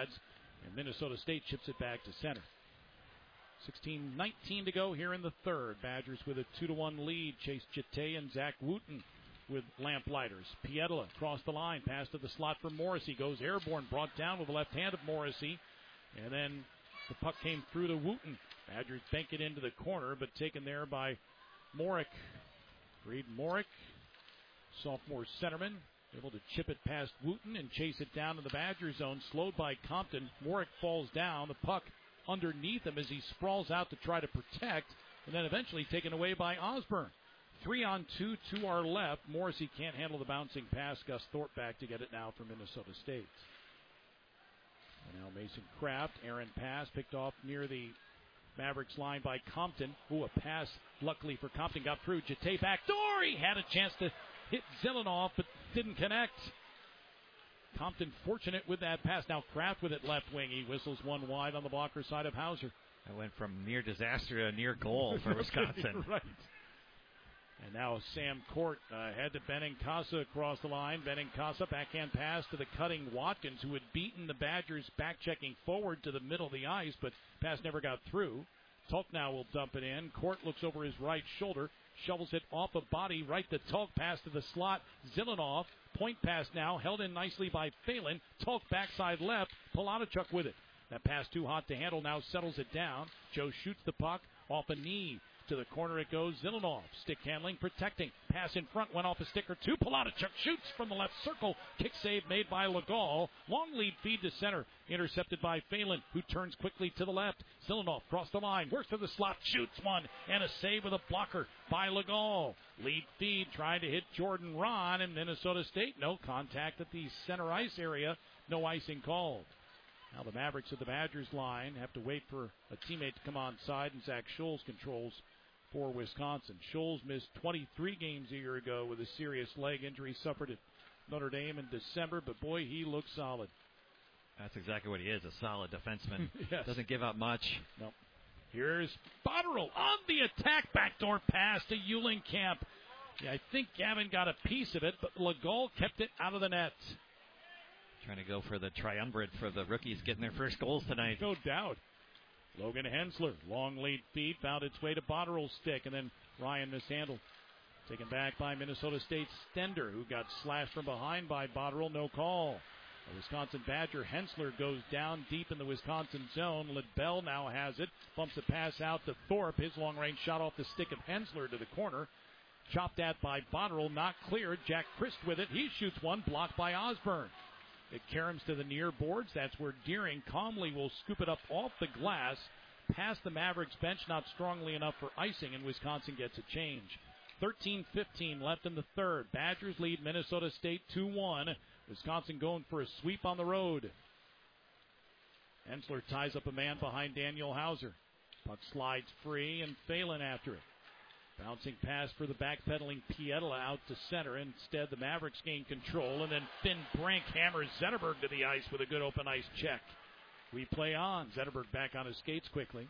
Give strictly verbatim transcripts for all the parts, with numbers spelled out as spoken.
pads, and Minnesota State chips it back to center. sixteen nineteen to go here in the third. Badgers with a two to one lead. Chase Jete and Zach Wooten with lamplighters. Pietila across the line. Pass to the slot for Morrissey. Goes airborne. Brought down with the left hand of Morrissey. And then the puck came through to Wooten. Badgers bank it into the corner, but taken there by Morick. Reed Morick, sophomore centerman, able to chip it past Wooten and chase it down to the Badger zone. Slowed by Compton. Morick falls down. The puck underneath him as he sprawls out to try to protect, and then eventually taken away by Osborne. Three on two to our left. Morrissey can't handle the bouncing pass. Gus Thorpe back to get it now for Minnesota State. And now Mason Kraft. Aaron pass picked off near the Mavericks line by Compton. Ooh, a pass, luckily for Compton, got through. Jete back door. He had a chance to hit Zilanoff, but didn't connect. Compton fortunate with that pass. Now Kraft with it left wing. He whistles one wide on the blocker side of Hauser. That went from near disaster to near goal for Wisconsin. Right. And now Sam Court uh, had to Benincasa across the line. Benincasa backhand pass to the cutting Watkins, who had beaten the Badgers back-checking forward to the middle of the ice, but pass never got through. Tulk now will dump it in. Court looks over his right shoulder, shovels it off a body, right to Tulk, pass to the slot. Zilanoff, point pass now, held in nicely by Phelan. Tulk backside left, Polonachuk with it. That pass too hot to handle, now settles it down. Joe shoots the puck off a knee. To the corner it goes. Zilanoff, stick handling, protecting. Pass in front, went off a stick or two. Polonachuk shoots from the left circle. Kick save made by Legault. Long lead feed to center. Intercepted by Phelan, who turns quickly to the left. Zilanoff crossed the line, works to the slot, shoots one, and a save with a blocker by Legault. Lead feed trying to hit Jordan Ron, and Minnesota State, no contact at the center ice area. No icing called. Now the Mavericks at the Badgers line have to wait for a teammate to come on side, and Zach Scholes controls for Wisconsin. Scholes missed twenty-three games a year ago with a serious leg injury suffered at Notre Dame in December, but boy, he looks solid. That's exactly what he is, a solid defenseman. Yes. Doesn't give up much. Nope. Here's Botterill on the attack, backdoor pass to Eulenkamp. Yeah, I think Gavin got a piece of it, but Legault kept it out of the net. Trying to go for the triumvirate for the rookies getting their first goals tonight. No doubt. Logan Hensler, long lead feed, found its way to Botterill's stick, and then Ryan mishandled. Taken back by Minnesota State's Stender, who got slashed from behind by Botterill, no call. The Wisconsin Badger Hensler goes down deep in the Wisconsin zone. Lidbell now has it, bumps a pass out to Thorpe. His long-range shot off the stick of Hensler to the corner. Chopped at by Botterill, not cleared. Jack Christ with it. He shoots one, blocked by Osborne. It caroms to the near boards. That's where Deering calmly will scoop it up off the glass, past the Mavericks bench, not strongly enough for icing, and Wisconsin gets a change. thirteen fifteen left in the third. Badgers lead Minnesota State two one. Wisconsin going for a sweep on the road. Hensler ties up a man behind Daniel Hauser. Puck slides free, and Phelan after it. Bouncing pass for the backpedaling Pietila out to center. Instead, the Mavericks gain control, and then Finn Brink hammers Zetterberg to the ice with a good open ice check. We play on. Zetterberg back on his skates quickly.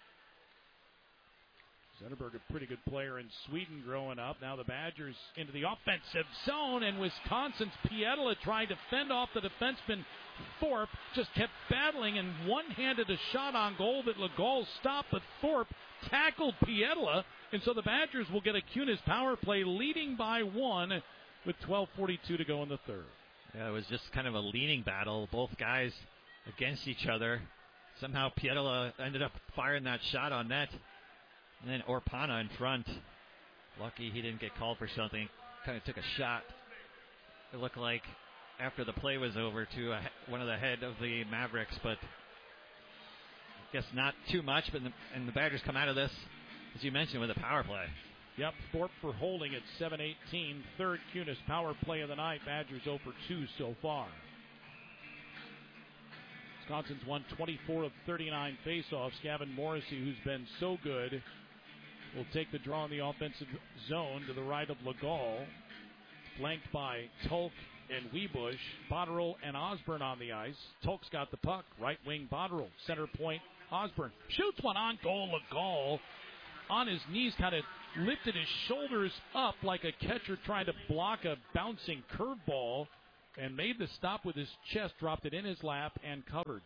Zetterberg, a pretty good player in Sweden growing up. Now the Badgers into the offensive zone, and Wisconsin's Pietila tried to fend off the defenseman Thorpe. Just kept battling and one-handed a shot on goal that Legault stopped, but Thorpe tackled Pietila, and so the Badgers will get a Kunis power play leading by one with twelve forty-two to go in the third. Yeah, it was just kind of a leaning battle. Both guys against each other. Somehow Pietila ended up firing that shot on net. And then Orpana in front. Lucky he didn't get called for something. Kind of took a shot. It looked like after the play was over to a, one of the head of the Mavericks, but I guess not too much. But the, and the Badgers come out of this, as you mentioned, with a power play. Yep, Thorpe for holding at seven eighteen. Third Kunis power play of the night. Badgers oh for two so far. Wisconsin's won twenty-four of thirty-nine faceoffs. Gavin Morrissey, who's been so good, will take the draw in the offensive zone to the right of Legault. Flanked by Tulk and Wiebusch. Botterill and Osborne on the ice. Tulk's got the puck. Right wing Botterill. Center point Osborne. Shoots one on goal. Legault on his knees, kind of lifted his shoulders up like a catcher trying to block a bouncing curveball. and made the stop with his chest, dropped it in his lap, and covered.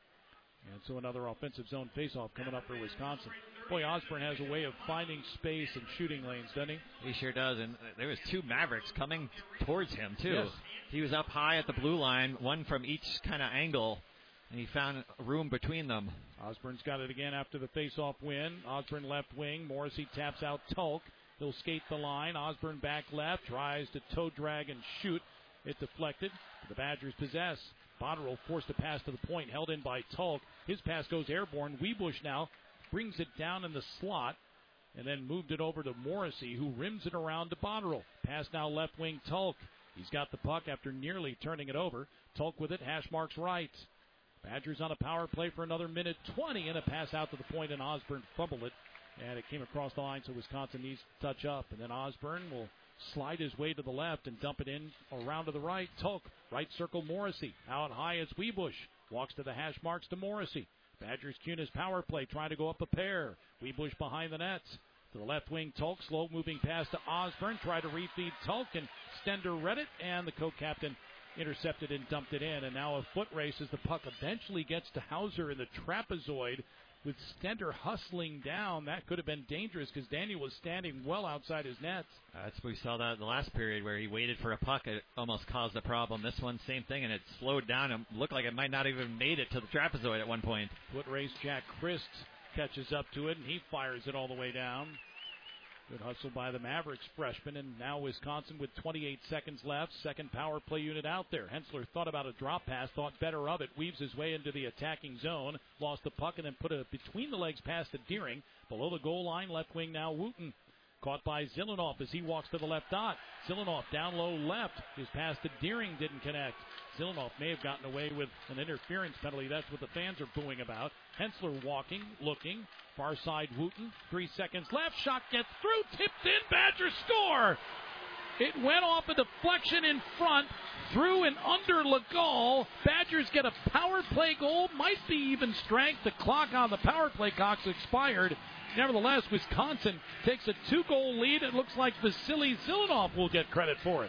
And so another offensive zone faceoff coming up for Wisconsin. Boy, Osborne has a way of finding space and shooting lanes, doesn't he? He sure does, and there was two Mavericks coming towards him, too. Yes. He was up high at the blue line, one from each kind of angle, and he found room between them. Osborne's got it again after the faceoff win. Osborne left wing. Morrissey taps out Tulk. He'll skate the line. Osborne back left, tries to toe drag and shoot. It deflected. The Badgers possess. Botterill forced a pass to the point, held in by Tulk. His pass goes airborne. Wiebusch now brings it down in the slot and then moved it over to Morrissey, who rims it around to Botterill. Pass now left wing Tulk. He's got the puck after nearly turning it over. Tulk with it, hash marks right. Badgers on a power play for another minute twenty, and a pass out to the point, and Osborne fumbled it. And it came across the line, so Wisconsin needs to touch up. And then Osborne will slide his way to the left and dump it in around to the right. Tulk, right circle Morrissey. Out high it's Wiebusch. Walks to the hash marks to Morrissey. Badgers Kunis power play, trying to go up a pair. Wiebusch behind the nets. To the left wing, Tulk, slow moving pass to Osborne. Tried to refeed Tulk, and Stender read it, and the co-captain intercepted and dumped it in. And now a foot race as the puck eventually gets to Hauser in the trapezoid. With Stender hustling down, that could have been dangerous because Daniel was standing well outside his nets. That's we saw that in the last period where he waited for a puck. It almost caused a problem. This one, same thing, and it slowed down and looked like it might not even made it to the trapezoid at one point. Foot race, Jack Christ catches up to it, and he fires it all the way down. Good hustle by the Mavericks freshman, and now Wisconsin with twenty-eight seconds left. Second power play unit out there. Hensler thought about a drop pass, thought better of it, weaves his way into the attacking zone, lost the puck, and then put a between-the-legs pass to Deering. Below the goal line, left wing now Wooten. Caught by Zilanoff as he walks to the left dot. Zilanoff down low left. His pass to Deering didn't connect. Zilanoff may have gotten away with an interference penalty. That's what the fans are booing about. Hensler walking, looking. Far side Wooten. Three seconds left. Shot gets through. Tipped in. Badgers score. It went off a deflection in front. Through and under Legault. Badgers get a power play goal. Might be even strength. The clock on the power play clock's expired. Nevertheless, Wisconsin takes a two-goal lead. It looks like Vasily Zilanoff will get credit for it.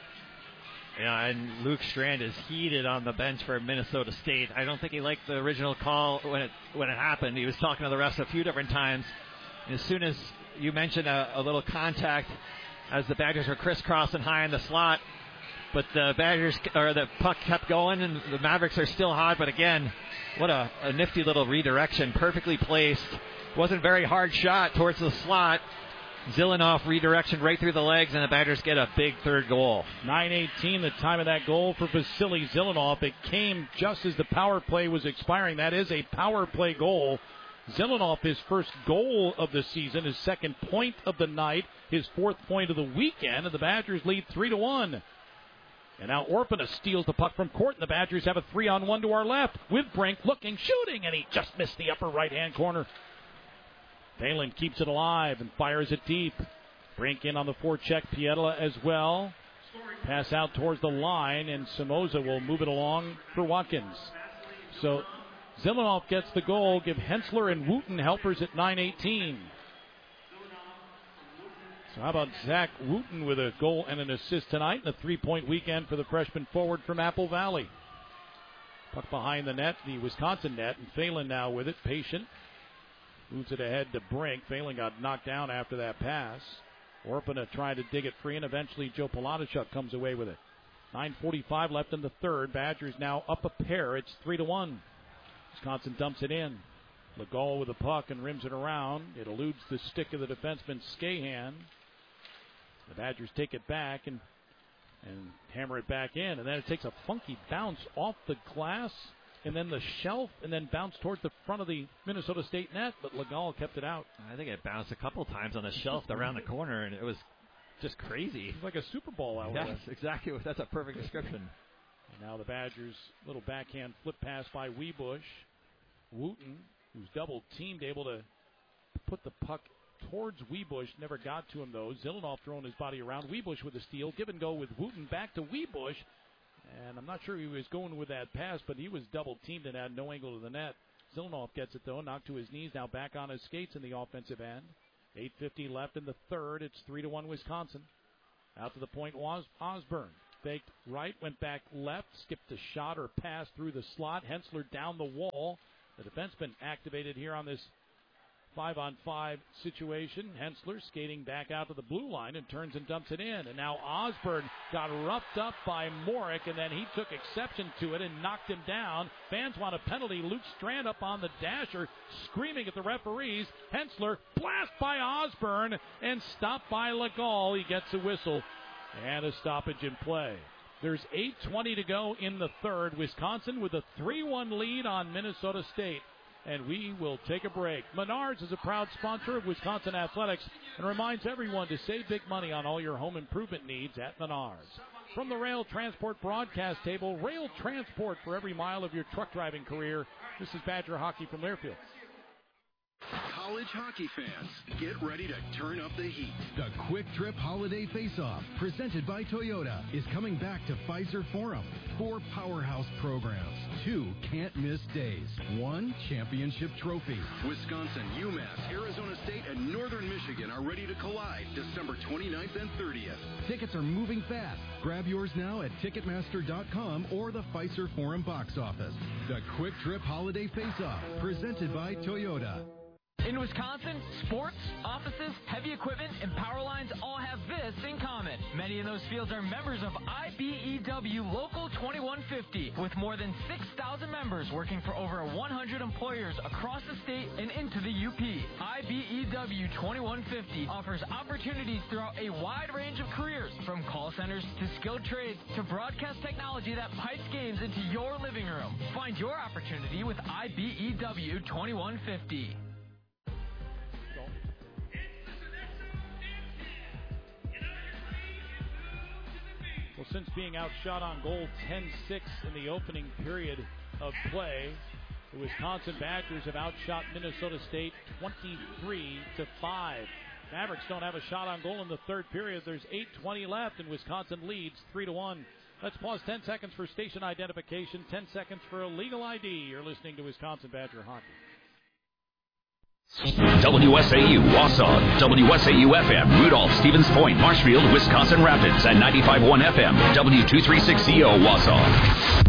Yeah, and Luke Strand is heated on the bench for Minnesota State. I don't think he liked the original call when it when it happened. He was talking to the refs a few different times. And as soon as you mentioned a, a little contact as the Badgers were crisscrossing high in the slot, but the Badgers or the puck kept going, and the Mavericks are still hot. But again, what a, a nifty little redirection, perfectly placed. Wasn't a very hard shot towards the slot. Zilanoff redirection right through the legs, and the Badgers get a big third goal. nine eighteen, the time of that goal for Vasily Zilanoff. It came just as the power play was expiring. That is a power play goal. Zilanoff, his first goal of the season, his second point of the night, his fourth point of the weekend, and the Badgers lead three to one. And now Orpana steals the puck from court, and the Badgers have a three-on-one to our left with Brink looking, shooting, and he just missed the upper right-hand corner. Phelan keeps it alive and fires it deep. Brink in on the forecheck. Pietila as well. Pass out towards the line, and Somoza will move it along for Watkins. So Zilanoff gets the goal. Give Hensler and Wooten helpers at nine eighteen. So how about Zach Wooten with a goal and an assist tonight, and a three-point weekend for the freshman forward from Apple Valley. Puck behind the net, the Wisconsin net, and Phelan now with it, patient. Moves it ahead to Brink. Phelan got knocked down after that pass. Orpana trying to dig it free, and eventually Joe Polonachuk comes away with it. nine forty-five left in the third. Badgers now up a pair. It's three to one. Wisconsin dumps it in. Legault with the puck and rims it around. It eludes the stick of the defenseman Skahan. The Badgers take it back and and hammer it back in, and then it takes a funky bounce off the glass and then the shelf, and then bounced towards the front of the Minnesota State net, but Legault kept it out. I think it bounced a couple times on the shelf around the corner, and it was just crazy. It was like a Super Bowl out there. Yes, exactly. That's a perfect description. And now the Badgers, little backhand flip pass by Wiebusch. Wooten, who's double-teamed, able to put the puck towards Wiebusch. Never got to him, though. Zilanoff throwing his body around. Wiebusch with a steal. Give and go with Wooten back to Wiebusch. And I'm not sure he was going with that pass, but he was double-teamed and had no angle to the net. Zilanoff gets it, though, knocked to his knees, now back on his skates in the offensive end. eight fifty left in the third. It's three to one Wisconsin. Out to the point was Osborne. faked right, went back left, skipped a shot or pass through the slot. Hensler down the wall. The defenseman activated here on this five-on-five situation. Hensler skating back out to the blue line and turns and dumps it in. And now Osborne got roughed up by Morick, and then he took exception to it and knocked him down. Fans want a penalty. Luke Strand up on the dasher, screaming at the referees. Hensler, blast by Osborne, and stopped by Legault. He gets a whistle and a stoppage in play. There's eight twenty to go in the third. Wisconsin with a three one lead on Minnesota State. And we will take a break. Menards is a proud sponsor of Wisconsin Athletics and reminds everyone to save big money on all your home improvement needs at Menards. From the Rail Transport broadcast table, Rail Transport for every mile of your truck driving career. This is Badger Hockey from Learfield. College hockey fans, get ready to turn up the heat. The Quick Trip Holiday Face-Off, presented by Toyota, is coming back to Pfizer Forum. Four powerhouse programs, two can't-miss days, one championship trophy. Wisconsin, UMass, Arizona State, and Northern Michigan are ready to collide December twenty-ninth and thirtieth. Tickets are moving fast. Grab yours now at Ticketmaster dot com or the Pfizer Forum box office. The Quick Trip Holiday Face-Off, presented by Toyota. In Wisconsin, sports, offices, heavy equipment, and power lines all have this in common. Many in those fields are members of I B E W Local twenty-one fifty, with more than six thousand members working for over one hundred employers across the state and into the U P. I B E W twenty-one fifty offers opportunities throughout a wide range of careers, from call centers to skilled trades to broadcast technology that pipes games into your living room. Find your opportunity with I B E W twenty-one fifty. Well, since being outshot on goal ten six in the opening period of play, the Wisconsin Badgers have outshot Minnesota State twenty-three to five. Mavericks don't have a shot on goal in the third period. There's eight twenty left, and Wisconsin leads three to one. Let's pause ten seconds for station identification, ten seconds for a legal I D. You're listening to Wisconsin Badger Hockey. W S A U Wausau, W S A U F M, Rudolph, Stevens Point, Marshfield, Wisconsin Rapids, and ninety-five point one F M, W two thirty-six C O Wausau.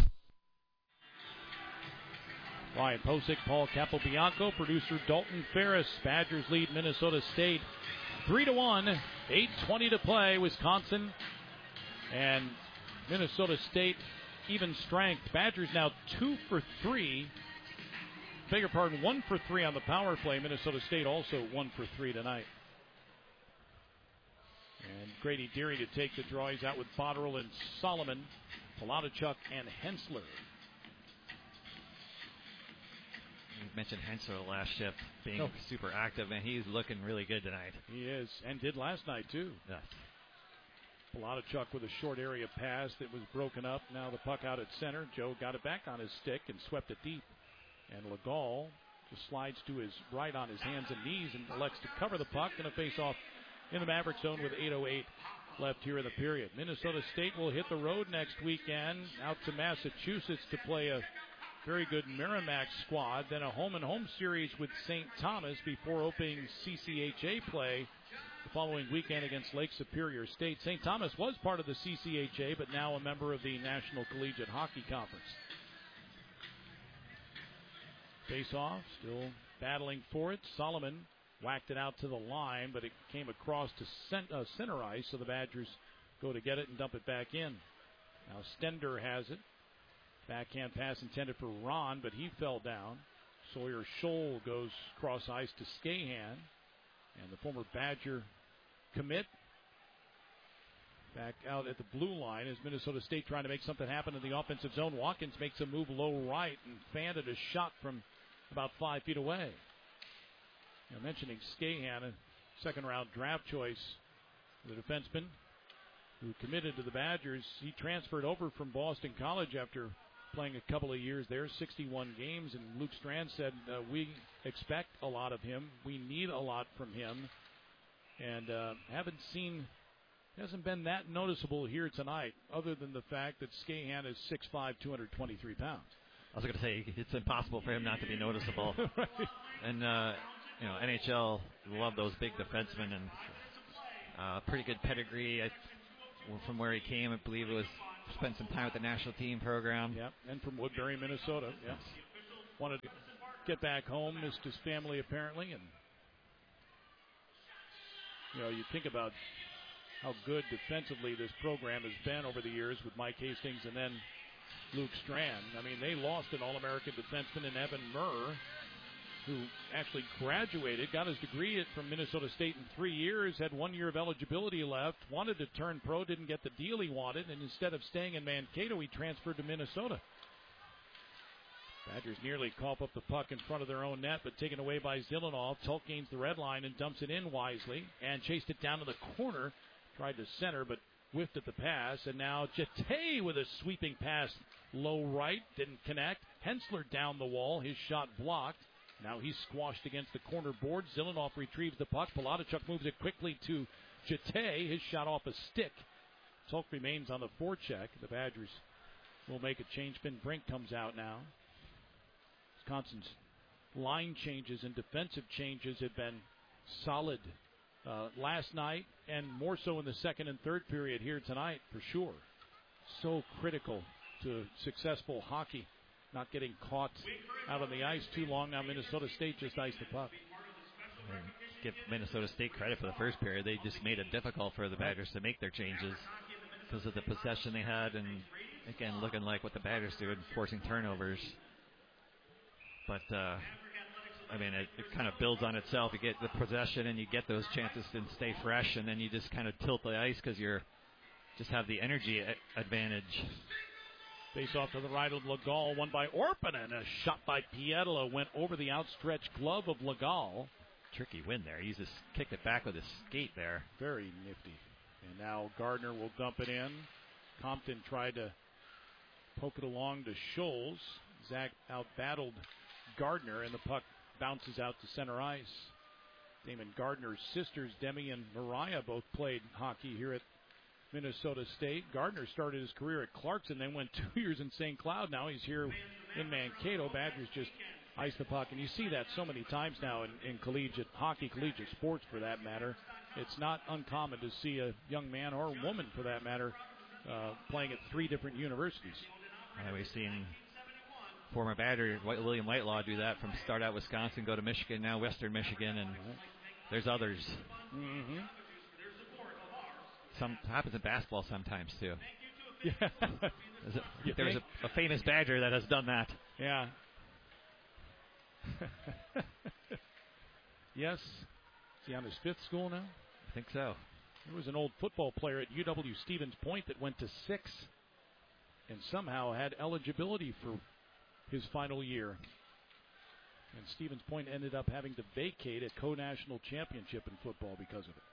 Ryan Posick, Paul Capobianco, producer Dalton Ferris. Badgers lead Minnesota State three to one, eight twenty to play. Wisconsin and Minnesota State even strength. Badgers now two for three. Beg your pardon, one for three on the power play. Minnesota State also one for three tonight. And Grady Deary to take the draw. He's out with Botterill and Solomon, Palanichuk and Hensler. You mentioned Hensler last shift being oh. super active, and he's looking really good tonight. He is, and did last night too. Yes. Palanichuk with a short area pass that was broken up. Now the puck out at center. Joe got it back on his stick and swept it deep. And Legault just slides to his right on his hands and knees and elects to cover the puck. Going to face off in the Maverick zone with eight oh eight left here in the period. Minnesota State will hit the road next weekend out to Massachusetts to play a very good Merrimack squad. Then a home-and-home series with Saint Thomas before opening C C H A play the following weekend against Lake Superior State. Saint Thomas was part of the C C H A, but now a member of the National Collegiate Hockey Conference. Face off, still battling for it. Solomon whacked it out to the line, but it came across to cent- uh, center ice, so the Badgers go to get it and dump it back in. Now Stender has it. Backhand pass intended for Ron, but he fell down. Sawyer Scholl goes cross ice to Skahan, and the former Badger commit back out at the blue line as Minnesota State trying to make something happen in the offensive zone. Watkins makes a move low right and fanned a shot from about five feet away. Now, mentioning Skahan, a second-round draft choice, the defenseman who committed to the Badgers. He transferred over from Boston College after playing a couple of years there, sixty-one games, and Luke Strand said, uh, we expect a lot of him. We need a lot from him. And uh, haven't seen... hasn't been that noticeable here tonight, other than the fact that Skahan is six five, two hundred twenty-three pounds. I was going to say, it's impossible for him not to be noticeable. Right. And, uh, you know, N H L love those big defensemen and uh, pretty good pedigree. I, from where he came. I believe it was spent some time with the national team program. Yep, and from Woodbury, Minnesota. Yes. Wanted to get back home, missed his family apparently, and you know, you think about how good defensively this program has been over the years with Mike Hastings and then Luke Strand. I mean, they lost an All-American defenseman in Evan Murr, who actually graduated, got his degree from Minnesota State in three years, had one year of eligibility left, wanted to turn pro, didn't get the deal he wanted, and instead of staying in Mankato, he transferred to Minnesota. Badgers nearly cough up the puck in front of their own net, but taken away by Zilanov. Tulk gains the red line and dumps it in wisely, and chased it down to the corner. Tried to center, but whiffed at the pass, and now Jete with a sweeping pass low right, didn't connect. Hensler down the wall, his shot blocked. Now he's squashed against the corner board. Zilanov retrieves the puck. Palatichuk moves it quickly to Jete, his shot off a stick. Tulk remains on the forecheck. The Badgers will make a change. Ben Brink comes out now. Wisconsin's line changes and defensive changes have been solid uh, last night, and more so in the second and third period here tonight, for sure. So critical to successful hockey, not getting caught out on the ice too long. Now Minnesota State just iced the puck. And give Minnesota State credit for the first period. They just made it difficult for the Badgers to make their changes because of the possession they had, and again, looking like what the Badgers did, forcing turnovers. But, uh, I mean, it, it kind of builds on itself. You get the possession and you get those chances and stay fresh, and then you just kind of tilt the ice because you're just have the energy a- advantage. Face off to the right of Legal, won by Orpinen. A shot by Pietila went over the outstretched glove of Legal. Tricky win there. He just kicked it back with his skate there. Very nifty. And now Gardner will dump it in. Compton tried to poke it along to Scholes. Zach out-battled Gardner, and the puck bounces out to center ice. Damon Gardner's sisters, Demi and Mariah, both played hockey here at Minnesota State. Gardner started his career at Clarkson, then went two years in Saint Cloud. Now he's here in Mankato. Badgers just ice the puck, and you see that so many times now in, in collegiate hockey, collegiate sports for that matter. It's not uncommon to see a young man or a woman, for that matter, uh, playing at three different universities. Yeah, we've seen former Badger William Whitelaw do that from start out Wisconsin, go to Michigan, now Western Michigan, and there's others. Mm-hmm. Some happens in basketball sometimes too. Yeah. There's, a, there's a, a famous Badger that has done that. Yeah. Yes. Is he on his fifth school now? I think so. There was an old football player at U W Stevens Point that went to six and somehow had eligibility for his final year. And Stevens Point ended up having to vacate a co-national championship in football because of it.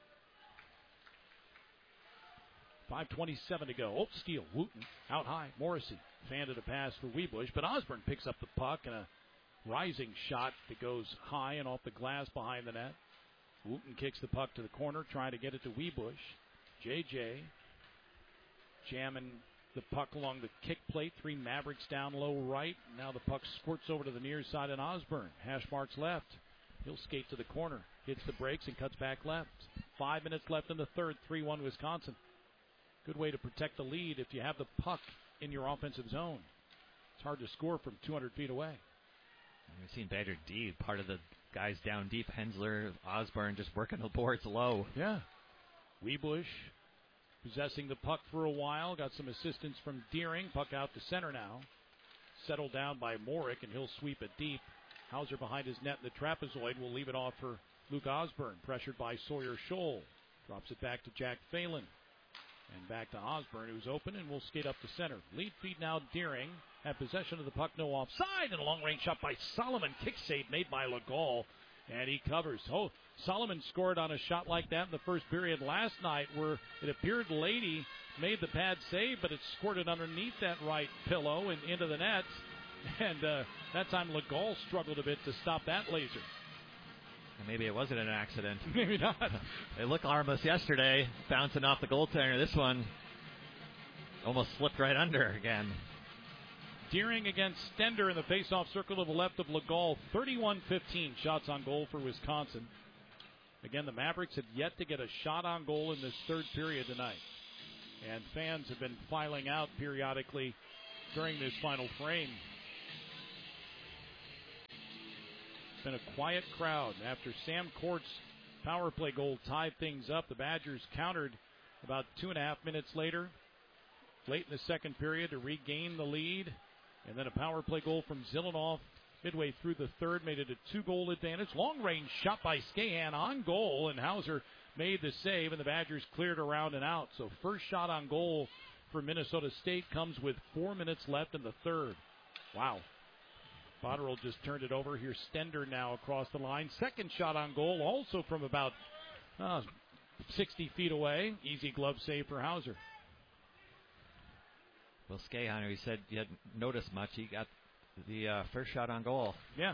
five twenty-seven to go. Oh, steal. Wooten out high. Morrissey fanned a pass for Weebush, but Osborne picks up the puck and a rising shot that goes high and off the glass behind the net. Wooten kicks the puck to the corner, trying to get it to Weebush. J J jamming the puck along the kick plate. Three Mavericks down low right. Now the puck squirts over to the near side and Osborne. Hash marks left. He'll skate to the corner. Hits the brakes and cuts back left. Five minutes left in the third. three one Wisconsin. Good way to protect the lead if you have the puck in your offensive zone. It's hard to score from two hundred feet away. We've seen Badger D, part of the guys down deep. Hensler, Osborne just working the boards low. Yeah. Weebush possessing the puck for a while. Got some assistance from Deering. Puck out to center now. Settled down by Morick, and he'll sweep it deep. Hauser behind his net in the trapezoid will leave it off for Luke Osborne. Pressured by Sawyer Scholl. Drops it back to Jack Phelan. And back to Osborne, who's open, and will skate up to center. Lead feed now, Deering. Have possession of the puck, no offside, and a long-range shot by Solomon. Kick save made by Legal, and he covers. Oh, Solomon scored on a shot like that in the first period last night, where it appeared Lady made the pad save, but it squirted underneath that right pillow and into the net. And uh, that time Legal struggled a bit to stop that laser. And maybe it wasn't an accident. Maybe not. It looked harmless yesterday, bouncing off the goaltender. This one almost slipped right under again. Deering against Stender in the face-off circle to the left of Legal. thirty-one fifteen shots on goal for Wisconsin. Again, the Mavericks have yet to get a shot on goal in this third period tonight. And fans have been filing out periodically during this final frame. It's been a quiet crowd. After Sam Court's power play goal tied things up, the Badgers countered about two and a half minutes later, late in the second period, to regain the lead. And then a power play goal from Zilanoff midway through the third made it a two-goal advantage. Long-range shot by Skahan on goal, and Hauser made the save, and the Badgers cleared around and out. So first shot on goal for Minnesota State comes with four minutes left in the third. Wow. Botterill just turned it over. Here's Stender now across the line. Second shot on goal, also from about uh, sixty feet away. Easy glove save for Hauser. Well, Skahan, he said you hadn't noticed much. He got the uh, first shot on goal. Yeah.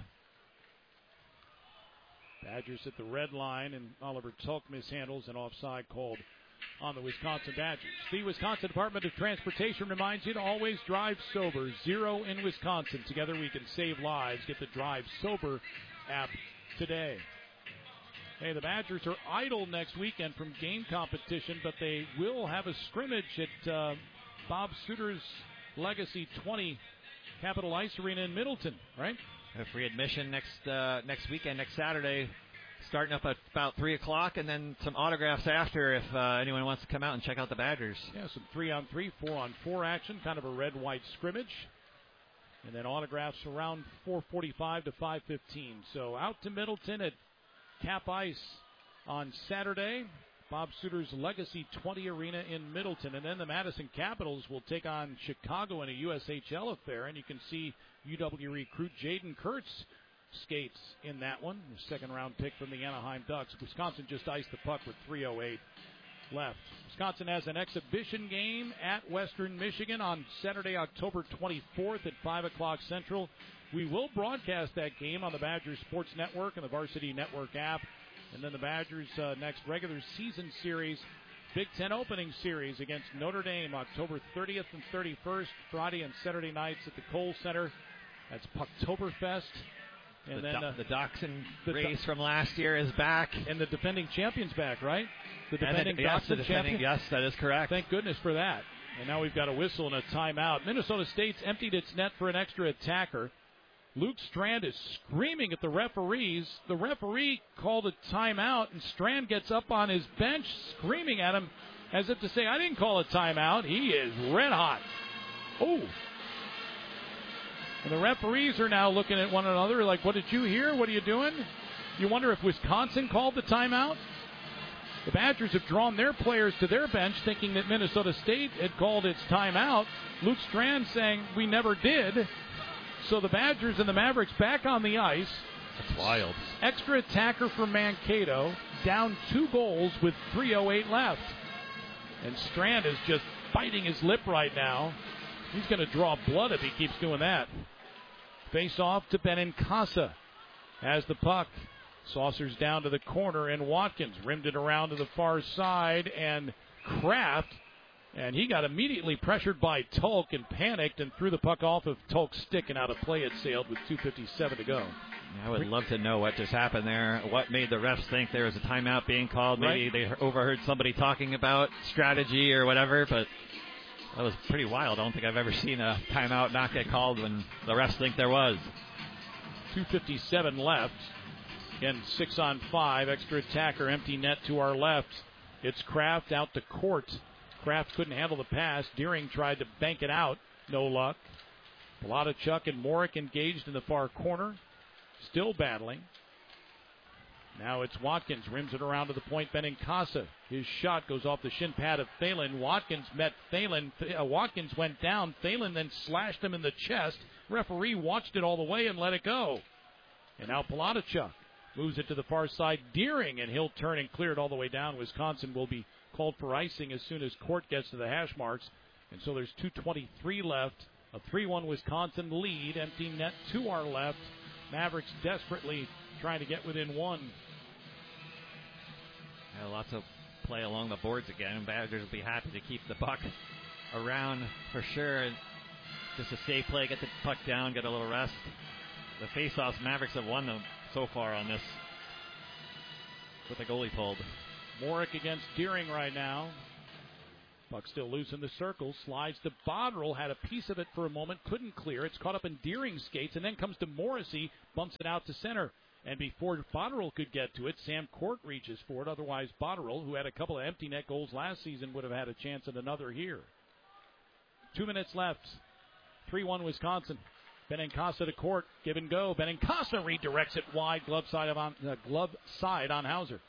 Badgers at the red line, and Oliver Tulk mishandles an offside called on the Wisconsin Badgers. The Wisconsin Department of Transportation reminds you to always drive sober. Zero in Wisconsin. Together we can save lives. Get the Drive Sober app today. Hey, the Badgers are idle next weekend from game competition, but they will have a scrimmage at uh, Bob Suter's Legacy twenty Capitol Ice Arena in Middleton, right? A free admission next uh, next weekend, next Saturday, starting up at about three o'clock, and then some autographs after if uh, anyone wants to come out and check out the Badgers. Yeah, some three-on-three, four-on-four action, kind of a red-white scrimmage. And then autographs around four forty-five to five fifteen. So out to Middleton at Cap Ice on Saturday. Bob Suter's Legacy twenty Arena in Middleton. And then the Madison Capitals will take on Chicago in a U S H L affair. And you can see U W recruit Jaden Kurtz skates in that one. The second round pick from the Anaheim Ducks. Wisconsin just iced the puck with three oh eight left. Wisconsin has an exhibition game at Western Michigan on Saturday, October twenty-fourth at five o'clock Central. We will broadcast that game on the Badgers Sports Network and the Varsity Network app. And then the Badgers' uh, next regular season series, Big Ten opening series against Notre Dame, October thirtieth and thirty-first, Friday and Saturday nights at the Kohl Center. That's Pucktoberfest. And the then do- uh, the Dachshund the race do- from last year is back. And the defending champion's back, right? The defending and then, yes, the Dachshund defending, champion. yes, that is correct. Thank goodness for that. And now we've got a whistle and a timeout. Minnesota State's emptied its net for an extra attacker. Luke Strand is screaming at the referees. The referee called a timeout, and Strand gets up on his bench screaming at him as if to say, I didn't call a timeout. He is red hot. Oh. And the referees are now looking at one another like, what did you hear? What are you doing? You wonder if Wisconsin called the timeout? The Badgers have drawn their players to their bench thinking that Minnesota State had called its timeout. Luke Strand saying, we never did. So the Badgers and the Mavericks back on the ice. That's wild. Extra attacker for Mankato, down two goals with three oh eight left. And Strand is just biting his lip right now. He's going to draw blood if he keeps doing that. Face off to Benincasa. Has the puck. Saucers down to the corner, and Watkins rimmed it around to the far side, and Kraft. And he got immediately pressured by Tulk and panicked and threw the puck off of Tulk's stick, and out of play it sailed with two fifty-seven to go. I would love to know what just happened there. What made the refs think there was a timeout being called? Maybe right. They overheard somebody talking about strategy or whatever, but that was pretty wild. I don't think I've ever seen a timeout not get called when the refs think there was. two fifty-seven left. Again, six on five. Extra attacker, empty net to our left. It's Kraft out to Court. Kraft couldn't handle the pass. Deering tried to bank it out. No luck. Palachuk and Morick engaged in the far corner. Still battling. Now it's Watkins. Rims it around to the point. Benincasa. His shot goes off the shin pad of Thalen. Watkins met Thalen. Uh, Watkins went down. Thalen then slashed him in the chest. Referee watched it all the way and let it go. And now Palachuk moves it to the far side. Deering, and he'll turn and clear it all the way down. Wisconsin will be called for icing as soon as Court gets to the hash marks. And so there's two twenty-three left. A three one Wisconsin lead. Empty net to our left. Mavericks desperately trying to get within one. Yeah, lots of play along the boards again. Badgers will be happy to keep the puck around for sure. Just a safe play, get the puck down, get a little rest. The face-offs, Mavericks have won them so far on this with the goalie pulled. Morick against Deering right now. Puck still loose in the circle. Slides to Botterill. Had a piece of it for a moment. Couldn't clear. It's caught up in Deering's skates and then comes to Morrissey. Bumps it out to center. And before Botterill could get to it, Sam Court reaches for it. Otherwise, Botterill, who had a couple of empty net goals last season, would have had a chance at another here. Two minutes left. three one Wisconsin. Benincasa to Court. Give and go. Benincasa redirects it wide. Glove side, of on, uh, glove side on Hauser.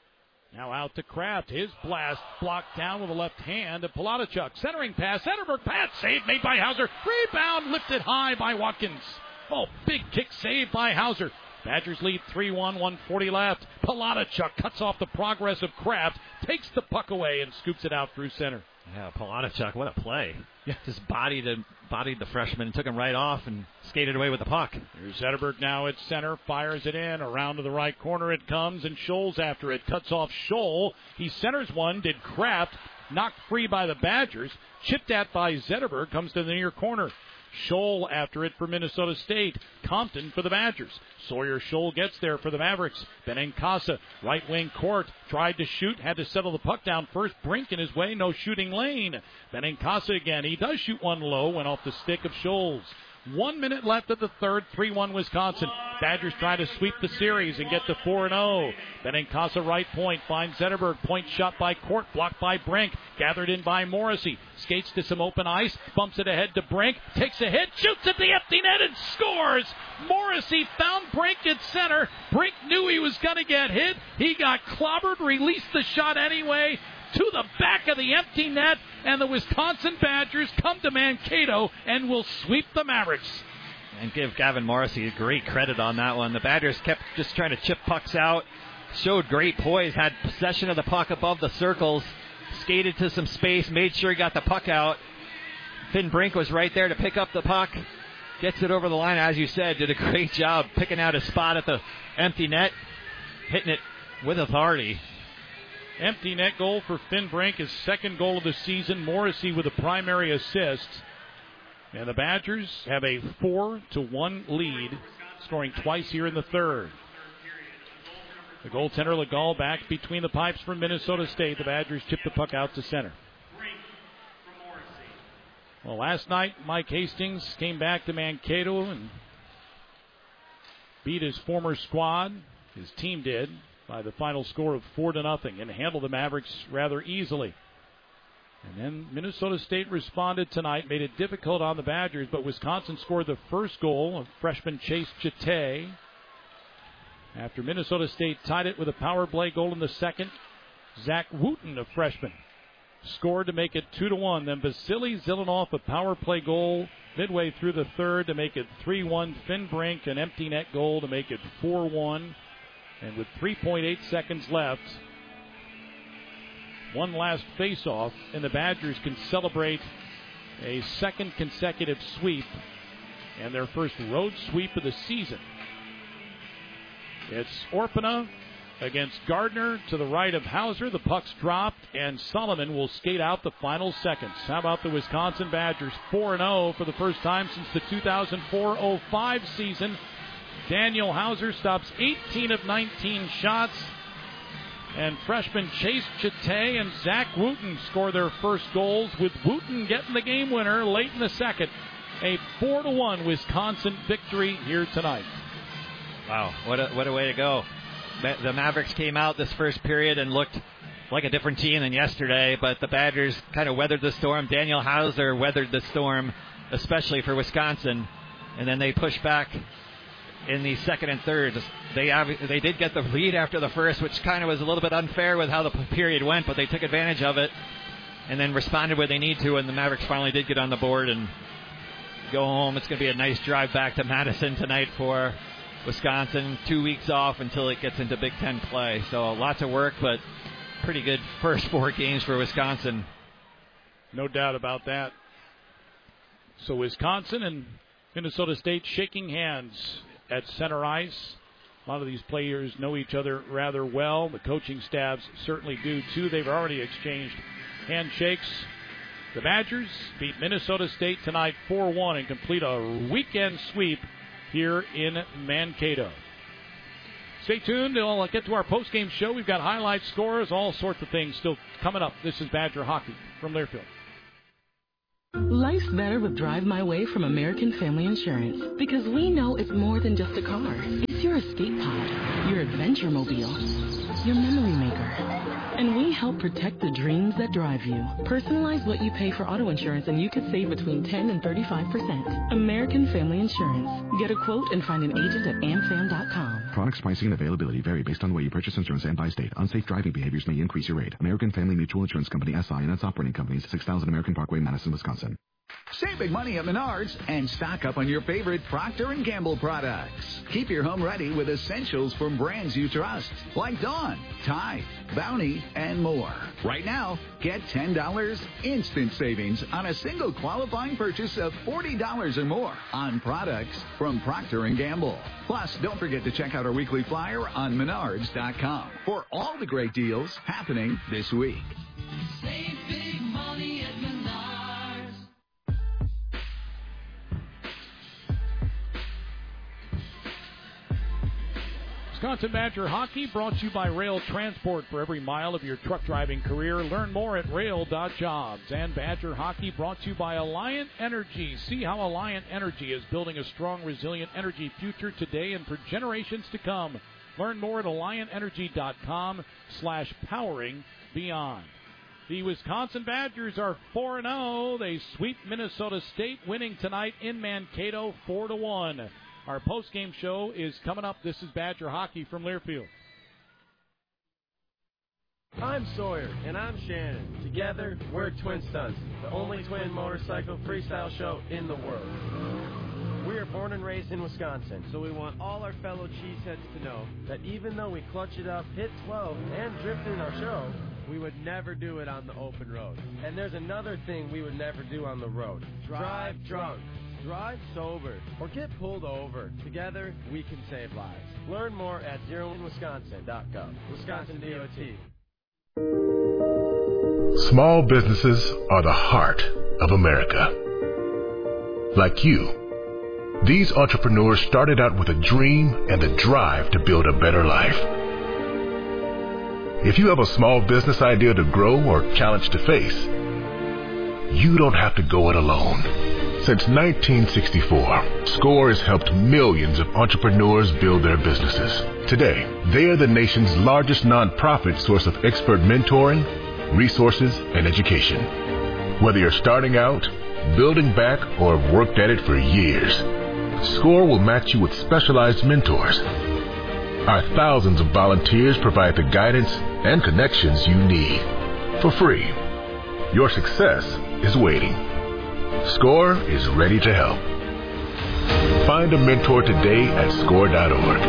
Now out to Kraft. His blast blocked down with a left hand to Palatichuk. Centering pass. Zetterberg pass. Save made by Hauser. Rebound lifted high by Watkins. Oh, big kick save by Hauser. Badgers lead three one, one forty left. Palatichuk cuts off the progress of Kraft, takes the puck away, and scoops it out through center. Yeah, Palatichuk, what a play. Yeah. Just bodied, a, bodied the freshman, took him right off, and skated away with the puck. Here's Zetterberg now at center, fires it in. Around to the right corner it comes, and Scholl's after it. Cuts off Scholl. He centers one, did Kraft. Knocked free by the Badgers. Chipped at by Zetterberg, comes to the near corner. Scholl after it for Minnesota State. Compton for the Badgers. Sawyer Scholl gets there for the Mavericks. Benincasa, right wing Court, tried to shoot, had to settle the puck down first. Brink in his way, no shooting lane. Benincasa again. He does shoot one low, went off the stick of Scholl's. One minute left of the third, three one Wisconsin. Badgers try to sweep the series and get to four and oh. Benincasa right point, finds Zetterberg. Point shot by Court, blocked by Brink. Gathered in by Morrissey. Skates to some open ice, bumps it ahead to Brink. Takes a hit, shoots at the empty net and scores! Morrissey found Brink at center. Brink knew he was going to get hit. He got clobbered, released the shot anyway. To the back of the empty net, and the Wisconsin Badgers come to Mankato and will sweep the Mavericks. And give Gavin Morrissey a great credit on that one. The Badgers kept just trying to chip pucks out, showed great poise, had possession of the puck above the circles, skated to some space, made sure he got the puck out. Finn Brink was right there to pick up the puck, gets it over the line, as you said, did a great job picking out a spot at the empty net, hitting it with authority. Empty net goal for Finn Brink, his second goal of the season. Morrissey with a primary assist. And the Badgers have a four to one lead, scoring twice here in the third. The goaltender Legault back between the pipes from Minnesota State. The Badgers chip the puck out to center. Well, last night Mike Hastings came back to Mankato and beat his former squad. His team did, by the final score of four to nothing, and handled the Mavericks rather easily. And then Minnesota State responded tonight, made it difficult on the Badgers, but Wisconsin scored the first goal of freshman Chase Chate. After Minnesota State tied it with a power play goal in the second, Zach Wooten, a freshman, scored to make it two to one. Then Vasily Zilanov, a power play goal midway through the third to make it three one. Finn Brink, an empty net goal to make it four one. And with three point eight seconds left, one last face-off, and the Badgers can celebrate a second consecutive sweep and their first road sweep of the season. It's Orpana against Gardner to the right of Hauser. The puck's dropped, and Solomon will skate out the final seconds. How about the Wisconsin Badgers? four and oh for the first time since the two thousand four oh five season. Daniel Hauser stops eighteen of nineteen shots. And freshman Chase Chate and Zach Wooten score their first goals, with Wooten getting the game winner late in the second. A four to one Wisconsin victory here tonight. Wow, what a, what a way to go. The Mavericks came out this first period and looked like a different team than yesterday, but the Badgers kind of weathered the storm. Daniel Hauser weathered the storm, especially for Wisconsin. And then they pushed back in the second and third. They they did get the lead after the first, which kind of was a little bit unfair with how the period went, but they took advantage of it and then responded where they need to, and the Mavericks finally did get on the board and go home. It's going to be a nice drive back to Madison tonight for Wisconsin. Two weeks off until it gets into Big Ten play. So lots of work, but pretty good first four games for Wisconsin. No doubt about that. So Wisconsin and Minnesota State shaking hands at center ice. A lot of these players know each other rather well. The coaching staffs certainly do too. They've already exchanged handshakes. The Badgers beat Minnesota State tonight four one and complete a weekend sweep here in Mankato. Stay tuned. We'll get to our post-game show. We've got highlights, scores, all sorts of things still coming up. This is Badger Hockey from Learfield. Life's better with Drive My Way from American Family Insurance, because we know it's more than just a car. It's your escape pod, your adventure mobile, your memory maker. And we help protect the dreams that drive you. Personalize what you pay for auto insurance and you could save between ten and thirty-five percent. American Family Insurance. Get a quote and find an agent at am fam dot com. Products, pricing, and availability vary based on the way you purchase insurance and by state. Unsafe driving behaviors may increase your rate. American Family Mutual Insurance Company, S I and its operating companies, six thousand American Parkway, Madison, Wisconsin. Save big money at Menards and stock up on your favorite Procter and Gamble products. Keep your home ready with essentials from brands you trust, like Dawn, Tide, Bounty, and more. Right now, get ten dollars instant savings on a single qualifying purchase of forty dollars or more on products from Procter and Gamble. Plus, don't forget to check out our weekly flyer on menards dot com for all the great deals happening this week. Save big money at Menards. Wisconsin Badger Hockey brought to you by Rail Transport. For every mile of your truck driving career, learn more at rail dot jobs. And Badger Hockey brought to you by Alliant Energy. See how Alliant Energy is building a strong, resilient energy future today and for generations to come. Learn more at alliant energy dot com slash powering beyond. The Wisconsin Badgers are four and oh. They sweep Minnesota State, winning tonight in Mankato four to one. Our post-game show is coming up. This is Badger Hockey from Learfield. I'm Sawyer. And I'm Shannon. Together, we're Twin Stunts, the only twin motorcycle freestyle show in the world. We are born and raised in Wisconsin, so we want all our fellow cheeseheads to know that even though we clutch it up, hit twelve, and drift in our show, we would never do it on the open road. And there's another thing we would never do on the road. Drive drunk. Drive sober, or get pulled over. Together, we can save lives. Learn more at zero in wisconsin dot gov. Wisconsin D O T. Small businesses are the heart of America. Like you, these entrepreneurs started out with a dream and the drive to build a better life. If you have a small business idea to grow or challenge to face, you don't have to go it alone. Since nineteen sixty-four, SCORE has helped millions of entrepreneurs build their businesses. Today, they are the nation's largest nonprofit source of expert mentoring, resources, and education. Whether you're starting out, building back, or have worked at it for years, SCORE will match you with specialized mentors. Our thousands of volunteers provide the guidance and connections you need for free. Your success is waiting. SCORE is ready to help. Find a mentor today at score dot org.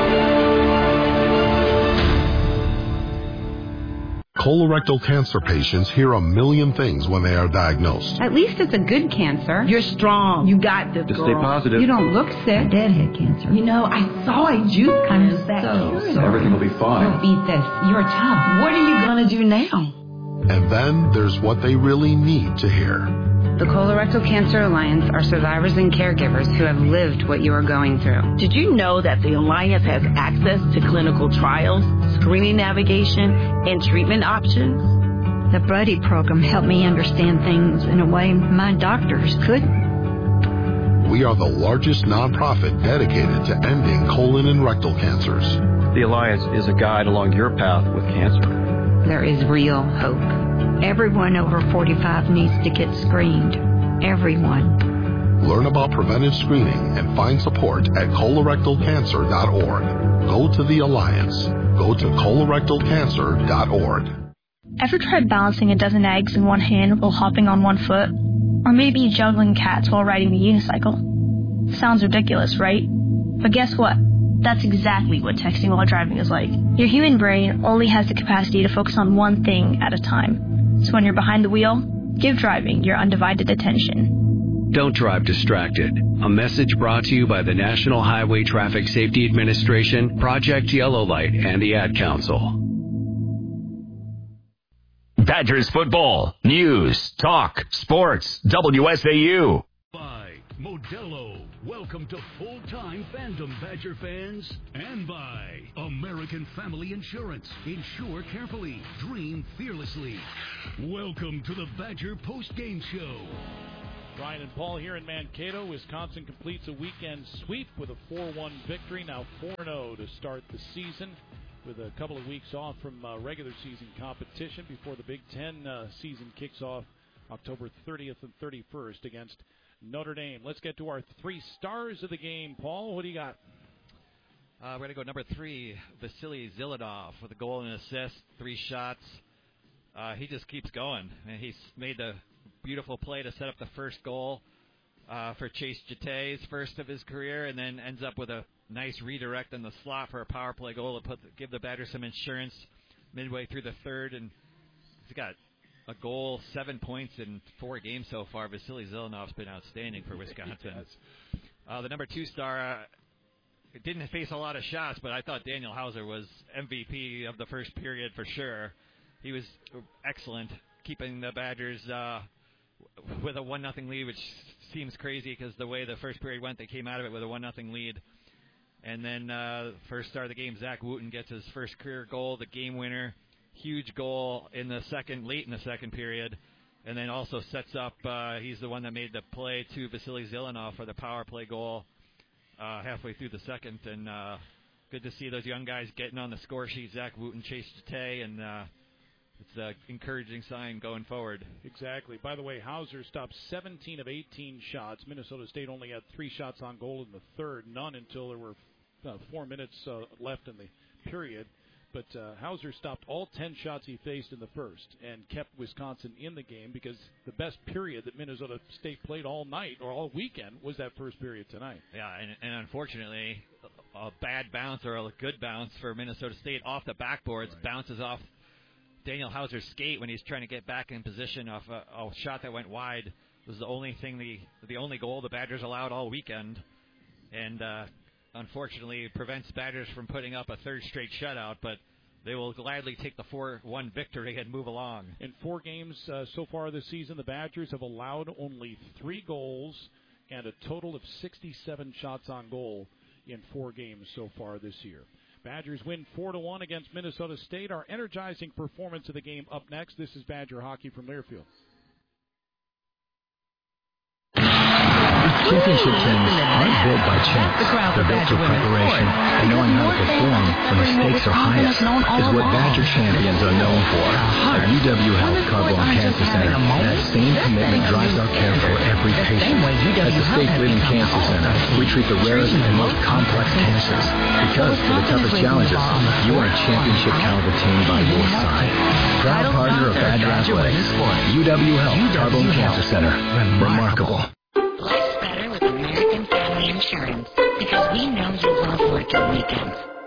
Colorectal cancer patients hear a million things when they are diagnosed. At least it's a good cancer. You're strong. You got this, Just girl. stay positive. You don't look sick. Deadhead cancer. You know, I saw a juice kind of bacteria. So everything will be fine. You'll beat this. You're tough. What are you going to do now? And then there's what they really need to hear. The Colorectal Cancer Alliance are survivors and caregivers who have lived what you are going through. Did you know that the Alliance has access to clinical trials, screening navigation, and treatment options? The Buddy program helped me understand things in a way my doctors couldn't. We are the largest nonprofit dedicated to ending colon and rectal cancers. The Alliance is a guide along your path with cancer. There is real hope. Everyone over forty-five needs to get screened. Everyone. Learn about preventive screening and find support at colorectal cancer dot org. Go to the Alliance. Go to colorectal cancer dot org. Ever tried balancing a dozen eggs in one hand while hopping on one foot? Or maybe juggling cats while riding the unicycle? Sounds ridiculous, right? But guess what? That's exactly what texting while driving is like. Your human brain only has the capacity to focus on one thing at a time. So when you're behind the wheel, give driving your undivided attention. Don't drive distracted. A message brought to you by the National Highway Traffic Safety Administration, Project Yellow Light, and the Ad Council. Badgers football, news, talk, sports, W S A U. By Modelo. Welcome to full-time fandom, Badger fans. And by American Family Insurance. Insure carefully. Dream fearlessly. Welcome to the Badger post-game show. Brian and Paul here in Mankato. Wisconsin completes a weekend sweep with a four one victory. Now four and oh to start the season, with a couple of weeks off from uh, regular season competition before the Big Ten uh, season kicks off October thirtieth and thirty-first against Notre Dame. Let's get to our three stars of the game. Paul, what do you got? Uh, we're going to go number three, Vasily Zilanov, with a goal and an assist, three shots. Uh, he just keeps going. And he's made the beautiful play to set up the first goal uh, for Chase Jete, first of his career, and then ends up with a nice redirect in the slot for a power play goal to put give the Badgers some insurance midway through the third. And he's got a goal, seven points in four games so far. Vasily Zilanov's been outstanding for Wisconsin. uh, the number two star uh, didn't face a lot of shots, but I thought Daniel Hauser was M V P of the first period for sure. He was excellent, keeping the Badgers uh, with a one nothing lead, which seems crazy because the way the first period went, they came out of it with a one nothing lead. And then uh, first start of the game, Zach Wooten gets his first career goal, the game winner. Huge goal in the second, late in the second period. And then also sets up, uh, he's the one that made the play to Vasily Zilanov for the power play goal uh, halfway through the second. And uh, good to see those young guys getting on the score sheet. Zach Wooten, Chase Jete, and uh, it's an encouraging sign going forward. Exactly. By the way, Hauser stopped seventeen of eighteen shots. Minnesota State only had three shots on goal in the third, none until there were uh, four minutes uh, left in the period. But uh, Hauser stopped all ten shots he faced in the first and kept Wisconsin in the game, because the best period that Minnesota State played all night or all weekend was that first period tonight. Yeah, and, and unfortunately, a bad bounce or a good bounce for Minnesota State off the backboards, right. Bounces off Daniel Hauser's skate when he's trying to get back in position off a, a shot that went wide. It was the only thing, the the only goal the Badgers allowed all weekend, and uh, unfortunately prevents Badgers from putting up a third straight shutout, but they will gladly take the four one victory and move along. In four games uh, so far this season, the Badgers have allowed only three goals and a total of sixty-seven shots on goal in four games so far this year. Badgers win four to one against Minnesota State. Our energizing performance of the game up next. This is Badger Hockey from Learfield. Championship teams aren't built by chance. They're built through preparation and knowing how to perform when the stakes are highest is what Badger champions are known for. At U W Health Carbone Cancer Center, that same commitment drives our care for every patient. At the State Living Cancer Center, we treat the rarest and most complex cancers, because for the toughest challenges, you are a championship caliber team by your side. Proud partner of Badger Athletics, U W Health Carbone Cancer Center. Remarkable. Life's better with American Family Insurance, because we know you love working weekends.